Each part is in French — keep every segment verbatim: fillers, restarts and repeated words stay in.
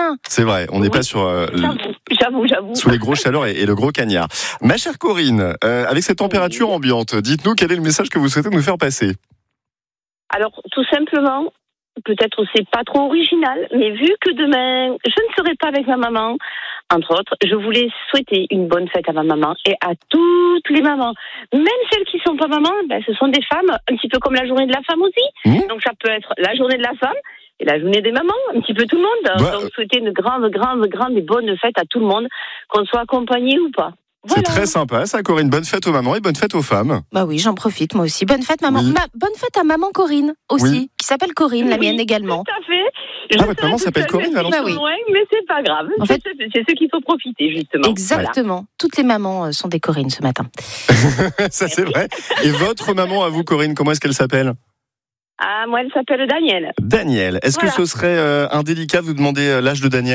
bien. C'est vrai, on n'est Oui. pas sur euh, J'avoue, j'avoue, j'avoue. sous les grosses chaleurs et, et le gros cagnard. Ma chère Corinne, euh, avec cette température ambiante, dites-nous quel est le message que vous souhaitez nous faire passer. Alors, tout simplement, peut-être c'est pas trop original, mais vu que demain, je ne serai pas avec ma maman, entre autres, je voulais souhaiter une bonne fête à ma maman et à toutes les mamans. Même celles qui sont pas mamans, ben, ce sont des femmes, un petit peu comme la journée de la femme aussi. Mmh. Donc, ça peut être la journée de la femme et la journée des mamans, un petit peu tout le monde. Bah, Donc, souhaiter une grande, grande, grande et bonne fête à tout le monde, qu'on soit accompagné ou pas. Voilà. C'est très sympa ça, Corinne. Bonne fête aux mamans et bonne fête aux femmes. Bah oui, j'en profite moi aussi. Bonne fête maman. Oui. Ma- bonne fête à maman Corinne aussi, Oui. qui s'appelle Corinne, la Oui, mienne également. Tout à fait. Je Ah, votre serai maman toute s'appelle seule, Corinne, merci, Valentine. je suis loin, mais c'est pas grave. En C'est fait- ceux- c'est ceux qui faut profiter, justement. Exactement. Toutes les mamans euh, sont des Corinnes ce matin. Ça c'est vrai. Et votre maman à vous, Corinne, comment est-ce qu'elle s'appelle ? Ah, moi, elle s'appelle Daniel. Daniel. Est-ce Voilà. que ce serait euh, indélicat de vous demander euh, l'âge de Daniel ?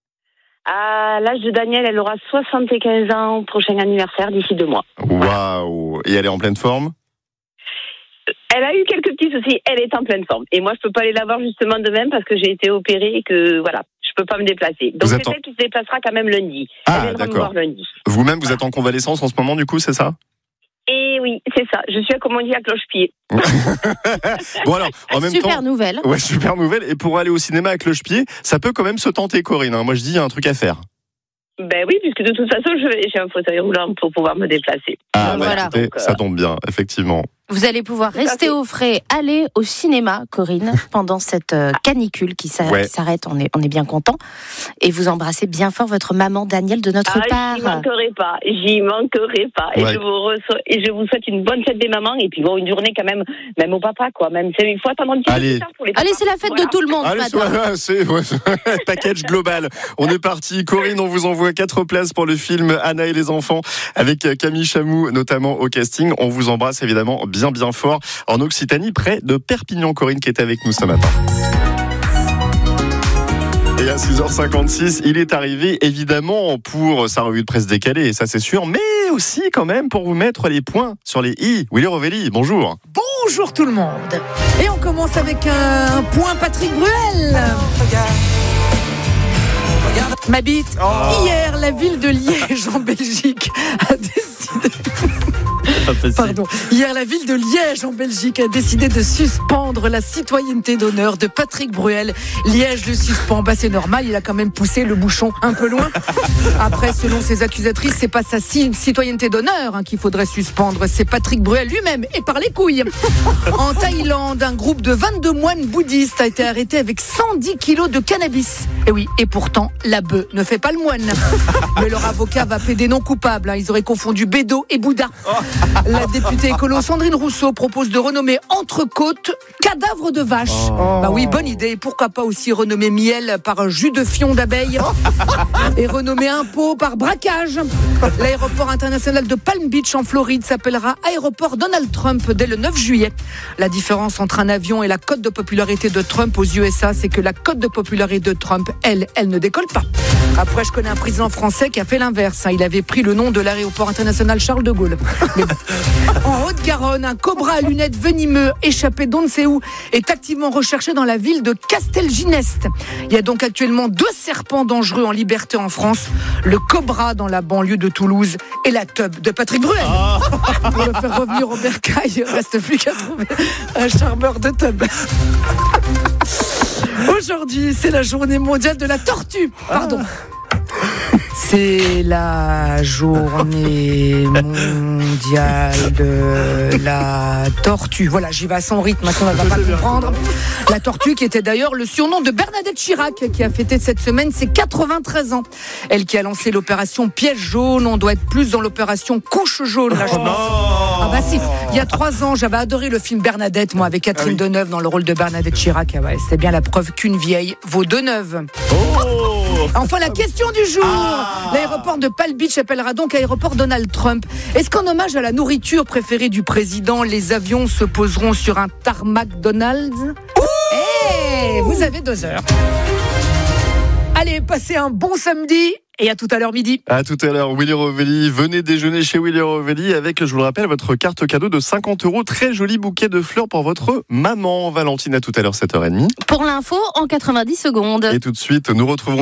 À l'âge de Daniel, elle aura soixante-quinze ans au prochain anniversaire d'ici deux mois. Waouh. Et elle est en pleine forme ? Elle a eu quelques petits soucis, elle est en pleine forme. Et moi, je peux pas aller la voir justement de même parce que j'ai été opérée et que, voilà, je peux pas me déplacer. Donc, Vous c'est êtes en- elle qui se déplacera quand même lundi. Ah, elle viendra me d'accord. voir lundi. Vous-même, vous êtes en convalescence en ce moment, du coup, c'est ça ? Et oui, c'est ça. Je suis, comme on dit, à cloche-pied. Bon alors, en même Super temps... nouvelle. Ouais, super nouvelle. Et pour aller au cinéma à cloche-pied, ça peut quand même se tenter, Corinne. Hein. Moi, je dis, il y a un truc à faire. Ben oui, puisque de toute façon, je- j'ai un fauteuil roulant pour pouvoir me déplacer. Ah, Voilà. bah, écoutez, Donc, euh, ça tombe bien, effectivement. Vous allez pouvoir Tout à rester fait. au frais, aller au cinéma, Corinne, pendant cette euh, canicule qui s'a- Ouais. qui s'arrête. On est, on est bien content. Et vous embrassez bien fort votre maman Daniel de notre Ah, j'y part. manquerai pas, j'y manquerai pas. Et, Ouais. je vous reçois, et je vous souhaite une bonne fête des mamans et puis bon, une journée quand même, même au papa, quoi. Même c'est il faut attendre un petit peu Allez. plus tard pour les papas. Allez, c'est la fête Voilà. de tout le monde ce Allez, matin. voilà, c'est ouais, package global. On est parti. Corinne, on vous envoie quatre places pour le film Anna et les enfants avec Camille Chamou, notamment au casting. On vous embrasse évidemment bien, bien fort en Occitanie, près de Perpignan. Corinne qui est avec nous ce matin. Et à six heures cinquante-six, il est arrivé évidemment pour sa revue de presse décalée, ça c'est sûr, mais aussi quand même pour vous mettre les points sur les i. Willy Rovelli, bonjour. Bonjour tout le monde. Et on commence avec un, un point Patrick Bruel. Ma bite. Hier, la ville de Liège en Belgique a décidé. Pardon. Hier, la ville de Liège en Belgique a décidé de suspendre la citoyenneté d'honneur de Patrick Bruel. Liège le suspend. Bah, c'est normal, il a quand même poussé le bouchon un peu loin. Après, selon ses accusatrices, c'est pas sa citoyenneté d'honneur hein, qu'il faudrait suspendre. C'est Patrick Bruel lui-même et par les couilles. En Thaïlande, un groupe de vingt-deux moines bouddhistes a été arrêté avec cent dix kilos de cannabis. Et oui, et pourtant, la bœuf ne fait pas le moine. Mais leur avocat va plaider non coupable. Hein. Ils auraient confondu Bédo et Bouddha. La députée écolo Sandrine Rousseau propose de renommer Entrecôte cadavre de vache. Oh. Bah oui, bonne idée. Pourquoi pas aussi renommer miel par jus de fion d'abeille et renommer impôt par braquage. L'aéroport international de Palm Beach en Floride s'appellera aéroport Donald Trump dès le neuf juillet. La différence entre un avion et la cote de popularité de Trump aux U S A, c'est que la cote de popularité de Trump, elle, elle ne décolle pas. Après, je connais un président français qui a fait l'inverse. Il avait pris le nom de l'aéroport international Charles de Gaulle. Mais bon. En Haute-Garonne, un cobra à lunettes venimeux échappé d'on ne sait où est activement recherché dans la ville de Castelginest. Il y a donc actuellement deux serpents dangereux en liberté en France. Le cobra dans la banlieue de Toulouse et la teub de Patrick Bruel. Pour le faire revenir au bercail, il ne reste plus qu'à trouver un charmeur de teub. Aujourd'hui, c'est la journée mondiale de la tortue. Pardon. C'est la journée mondiale de la tortue. Voilà, j'y vais à son rythme, maintenant on ne va pas comprendre. La tortue qui était d'ailleurs le surnom de Bernadette Chirac, qui a fêté cette semaine ses quatre-vingt-treize ans. Elle qui a lancé l'opération Piège jaune, on doit être plus dans l'opération Couche jaune, là je pense. Ah bah si, il y a trois ans, j'avais adoré le film Bernadette, moi, avec Catherine Ah oui. Deneuve dans le rôle de Bernadette Chirac. Ah ouais, c'est bien la preuve qu'une vieille vaut deux neuves. Oh Enfin, la question du jour. Ah. L'aéroport de Palm Beach s'appellera donc aéroport Donald Trump. Est-ce qu'en hommage à la nourriture préférée du président, les avions se poseront sur un tarmac Donald's ? Eh, vous avez deux heures. Allez, passez un bon samedi et à tout à l'heure midi. À tout à l'heure, Willy Rovelli. Venez déjeuner chez Willy Rovelli avec, je vous le rappelle, votre carte cadeau de cinquante euros. Très joli bouquet de fleurs pour votre maman. Valentine, à tout à l'heure, sept heures trente. Pour l'info, en quatre-vingt-dix secondes. Et tout de suite, nous retrouvons